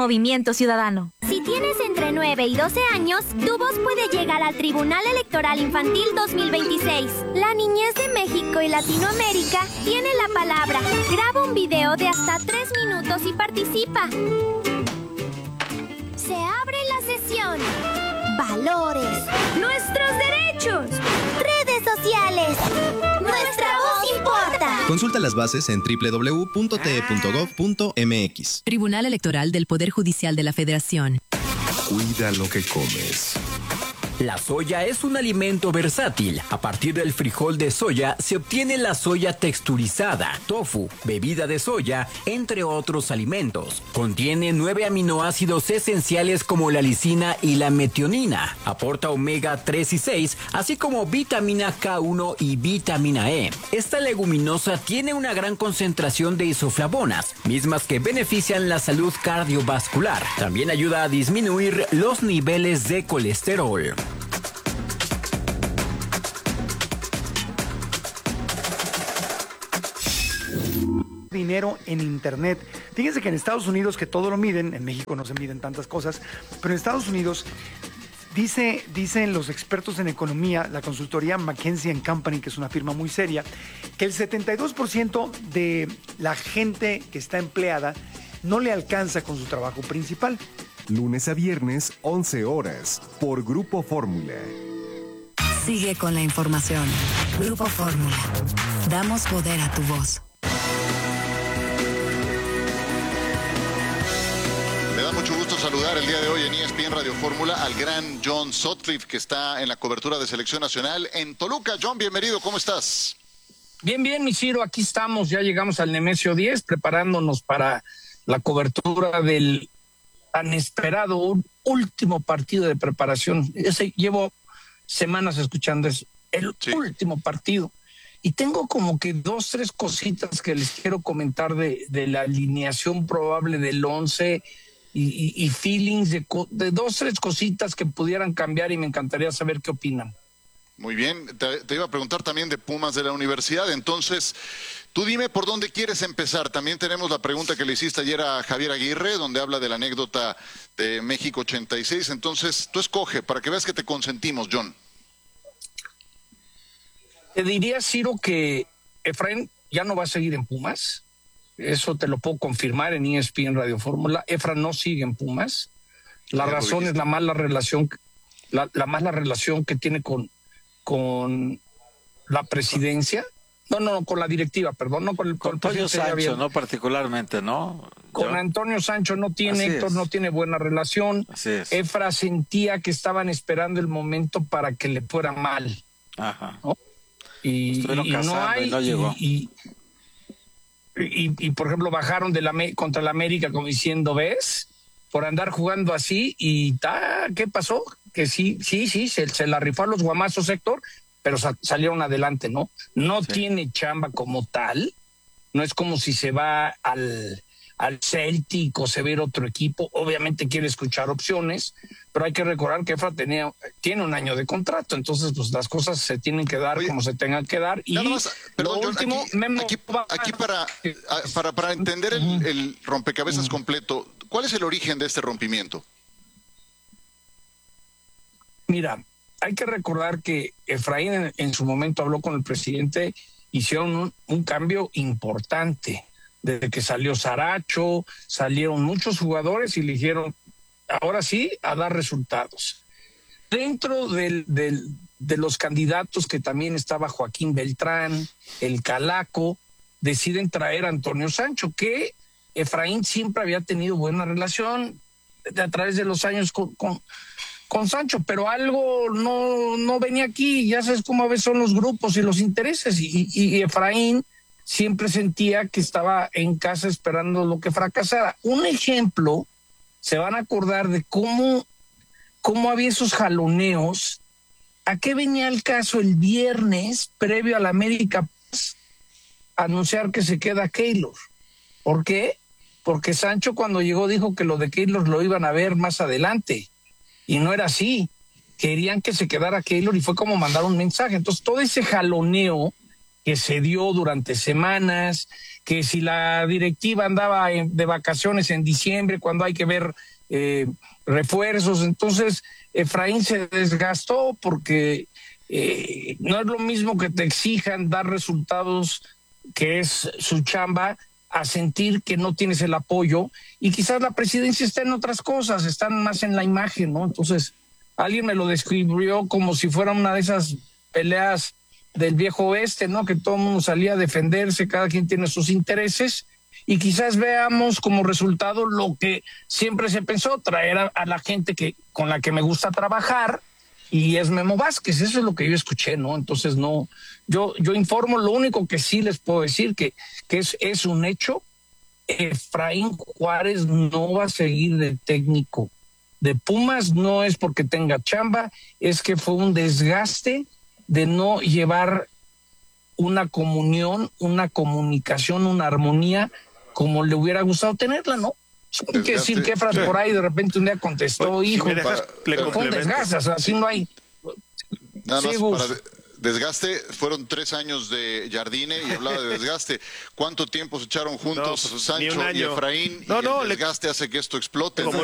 Movimiento Ciudadano. Si tienes entre 9 y 12 años, tu voz puede llegar al Tribunal Electoral Infantil 2026. La niñez de México y Latinoamérica tiene la palabra. Graba un video de hasta 3 minutos y participa. Se abre la sesión. Valores. Nuestros derechos. Redes sociales. Nuestra voz importa. Consulta las bases en www.te.gov.mx. Tribunal Electoral del Poder Judicial de la Federación. Cuida lo que comes. La soya es un alimento versátil. A partir del frijol de soya se obtiene la soya texturizada, tofu, bebida de soya, entre otros alimentos. Contiene 9 aminoácidos esenciales como la lisina y la metionina. Aporta omega 3 y 6, así como vitamina K1 y vitamina E. Esta leguminosa tiene una gran concentración de isoflavonas, mismas que benefician la salud cardiovascular. También ayuda a disminuir los niveles de colesterol. Dinero en internet. Fíjense que en Estados Unidos, que todo lo miden, en México no se miden tantas cosas, pero en Estados Unidos dicen los expertos en economía, la consultoría McKinsey & Company, que es una firma muy seria, que el 72% de la gente que está empleada no le alcanza con su trabajo principal. Lunes a viernes, 11 horas, por Grupo Fórmula. Sigue con la información. Grupo Fórmula. Damos poder a tu voz. Me da mucho gusto saludar el día de hoy en ESPN Radio Fórmula al gran John Sutcliffe, que está en la cobertura de Selección Nacional en Toluca. John, bienvenido, ¿cómo estás? Bien, mi Ciro, aquí estamos, ya llegamos al Nemesio 10, preparándonos para la cobertura del tan esperado último partido de preparación. Llevo semanas escuchando eso, el último partido. Y tengo como que 2, 3 cositas que les quiero comentar de la alineación probable del 11 y feelings de 2, 3 cositas que pudieran cambiar y me encantaría saber qué opinan. Muy bien, te iba a preguntar también de Pumas de la universidad, entonces tú dime por dónde quieres empezar. También tenemos la pregunta que le hiciste ayer a Javier Aguirre, donde habla de la anécdota de México 86, entonces tú escoge para que veas que te consentimos, John. Te diría, Ciro, que Efraín ya no va a seguir en Pumas. Eso te lo puedo confirmar en ESPN Radio Fórmula. Efraín no sigue en Pumas. La razón es la mala relación que tiene con la presidencia. No, con la directiva, perdón. No con Antonio Sancho, no particularmente, ¿no? Con Antonio Sancho no tiene, Héctor no tiene buena relación. Efra sentía que estaban esperando el momento para que le fuera mal. Ajá. ¿No? Y no hay, no llegó. Y por ejemplo bajaron contra la América como diciendo, ¿ves? Por andar jugando así ¿qué pasó? Que sí, se la rifó a los guamazos, Héctor, pero salieron adelante, ¿no? No tiene chamba como tal, no es como si se va al Celtic o se ve otro equipo, obviamente quiere escuchar opciones, pero hay que recordar que Efra tiene un año de contrato, entonces pues las cosas se tienen que dar como se tengan que dar. Y perdón, John, último, aquí para entender el rompecabezas completo, ¿cuál es el origen de este rompimiento? Mira, hay que recordar que Efraín en su momento habló con el presidente, hicieron un cambio importante. Desde que salió Saracho, salieron muchos jugadores y le dijeron, ahora sí, a dar resultados. Dentro de los candidatos que también estaba Joaquín Beltrán, el Calaco, deciden traer a Antonio Sancho, que Efraín siempre había tenido buena relación a través de los años con Sancho, pero algo no venía aquí, ya sabes cómo a veces son los grupos y los intereses, y Efraín siempre sentía que estaba en casa esperando lo que fracasara. Un ejemplo, se van a acordar de cómo había esos jaloneos. ¿A qué venía el caso el viernes, previo a la América, anunciar que se queda Keylor? ¿Por qué? Porque Sancho cuando llegó dijo que lo de Keylor lo iban a ver más adelante, y no era así. Querían que se quedara Keylor y fue como mandar un mensaje. Entonces todo ese jaloneo que se dio durante semanas, que si la directiva andaba de vacaciones en diciembre cuando hay que ver refuerzos. Entonces Efraín se desgastó porque no es lo mismo que te exijan dar resultados, que es su chamba, a sentir que no tienes el apoyo, y quizás la presidencia está en otras cosas, están más en la imagen, ¿no? Entonces alguien me lo describió como si fuera una de esas peleas del viejo oeste, ¿no? Que todo el mundo salía a defenderse, cada quien tiene sus intereses, y quizás veamos como resultado lo que siempre se pensó, traer a la gente con la que me gusta trabajar, y es Memo Vázquez. Eso es lo que yo escuché, ¿no? Entonces no, yo informo. Lo único que sí les puedo decir que es un hecho: Efraín Juárez no va a seguir de técnico de Pumas. No es porque tenga chamba, es que fue un desgaste de no llevar una comunión, una comunicación, una armonía como le hubiera gustado tenerla, ¿no? Hay que decir que Efraín por ahí de repente un día contestó, hijo, fue un desgaste, o sea, así no hay. Nada más para desgaste, fueron 3 años de Jardine y hablaba de desgaste. ¿Cuánto tiempo se echaron juntos Sancho y Efraín? Y el desgaste hace que esto explote. Como